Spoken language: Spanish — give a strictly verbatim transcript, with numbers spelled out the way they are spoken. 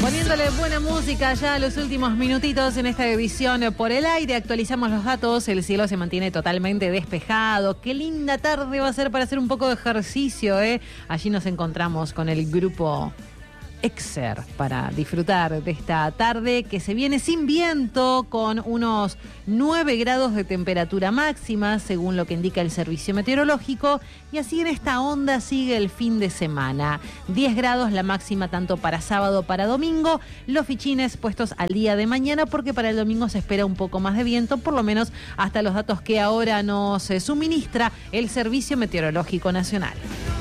Poniéndole buena música ya a los últimos minutitos en esta edición por el aire. Actualizamos los datos, el cielo se mantiene totalmente despejado. Qué linda tarde va a ser para hacer un poco de ejercicio, ¿eh? Allí nos encontramos con el grupo Exer para disfrutar de esta tarde que se viene sin viento, con unos nueve grados de temperatura máxima, según lo que indica el servicio meteorológico, y así en esta onda sigue el fin de semana. diez grados la máxima tanto para sábado para domingo, los fichines puestos al día de mañana porque para el domingo se espera un poco más de viento, por lo menos hasta los datos que ahora nos suministra el Servicio Meteorológico Nacional.